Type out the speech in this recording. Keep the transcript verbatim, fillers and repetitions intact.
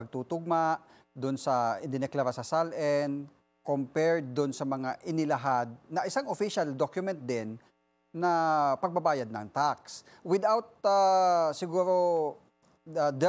pagtutugma doon sa idineklara sa SALN compared doon sa mga inilahad na isang official document din na pagbabayad ng tax. Without uh, siguro uh,